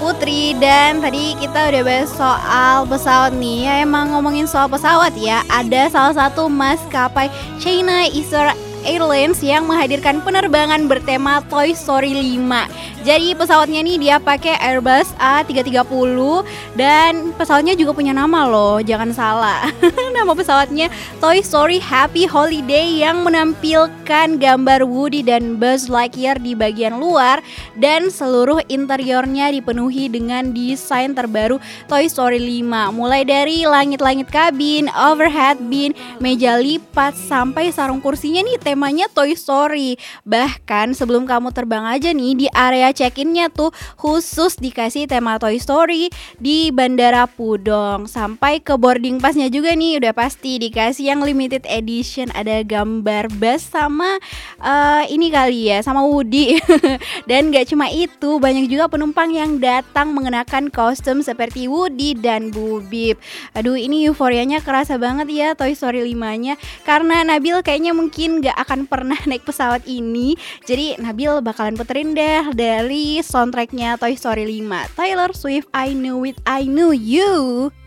Putri, dan tadi kita udah bahas soal pesawat nih. Ya emang ngomongin soal pesawat ya, ada salah satu maskapai China Eastern Airlines yang menghadirkan penerbangan bertema Toy Story 5. Jadi pesawatnya nih dia pakai Airbus A330 dan pesawatnya juga punya nama loh, jangan salah. Nama pesawatnya Toy Story Happy Holiday yang menampilkan gambar Woody dan Buzz Lightyear di bagian luar dan seluruh interiornya dipenuhi dengan desain terbaru Toy Story 5. Mulai dari langit-langit kabin, overhead bin, meja lipat sampai sarung kursinya nih temanya Toy Story. Bahkan sebelum kamu terbang aja nih di area check-innya tuh khusus dikasih tema Toy Story di Bandara Pudong. Sampai ke boarding passnya juga nih udah pasti dikasih yang limited edition, ada gambar Buzz sama ini kali ya, sama Woody. Dan gak cuma itu, banyak juga penumpang yang datang mengenakan kostum seperti Woody dan Bu Bip. Aduh, ini euforianya kerasa banget ya Toy Story 5-nya, karena Nabil kayaknya mungkin gak akan pernah naik pesawat ini. Jadi Nabil bakalan puterin deh dari soundtracknya Toy Story 5, Taylor Swift, I Knew It, I Knew You.